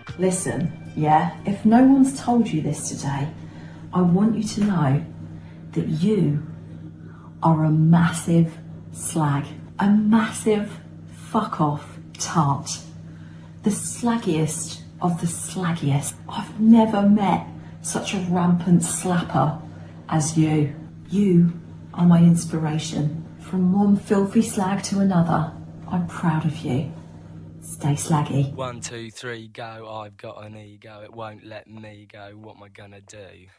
Listen, yeah, if no one's told you this today, I want you to know that you are a massive slag. A massive fuck off tart. The slaggiest of the slaggiest. I've never met such a rampant slapper as you. You are my inspiration. From one filthy slag to another, I'm proud of you. Stay slaggy. 1, 2, 3, go. I've got an ego. It won't let me go. What am I gonna do?